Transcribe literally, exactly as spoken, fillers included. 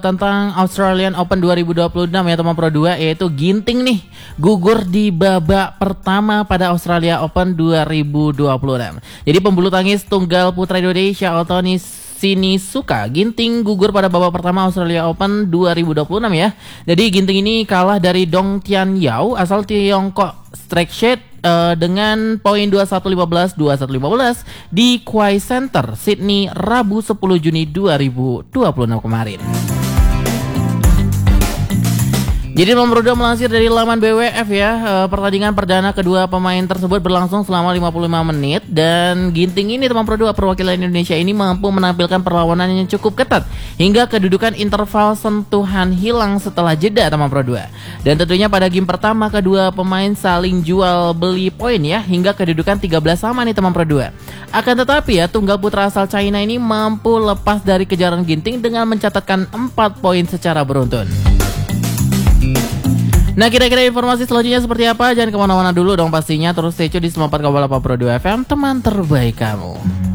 tentang Australian Open dua ribu dua puluh enam ya teman Pro dua, yaitu Ginting nih gugur di babak pertama pada Australia Open dua ribu dua puluh enam. Jadi pembulu tangkis tunggal putra Indonesia Otoni Sinisuka Ginting gugur pada babak pertama Australia Open dua ribu dua puluh enam ya. Jadi Ginting ini kalah dari Dong Tian Yao asal Tiongkok straight shade uh, dengan poin dua puluh satu lima belas dua puluh satu lima belas di Quay Center Sydney Rabu sepuluh Juni dua ribu dua puluh enam kemarin. Jadi nomor dua melansir dari laman B W F ya, e, pertandingan perdana kedua pemain tersebut berlangsung selama lima puluh lima menit dan Ginting ini teman Pro dua perwakilan Indonesia ini mampu menampilkan perlawanan yang cukup ketat hingga kedudukan interval sentuhan hilang setelah jeda teman Pro dua. Dan tentunya pada game pertama kedua pemain saling jual beli poin ya hingga kedudukan tiga belas sama nih teman Pro dua. Akan tetapi ya tunggal putra asal China ini mampu lepas dari kejaran Ginting dengan mencatatkan empat poin secara beruntun. Nah kira-kira informasi selanjutnya seperti apa? Jangan kemana-mana dulu dong pastinya. Terus stay tune di sembilan puluh empat koma delapan Pro dua F M, teman terbaik kamu.